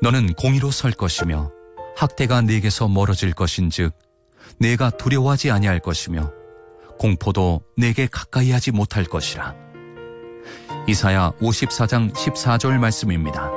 너는 공의로 설 것이며 학대가 네게서 멀어질 것인즉 내가 두려워하지 아니할 것이며 공포도 내게 가까이 하지 못할 것이라. 이사야 54장 14절 말씀입니다.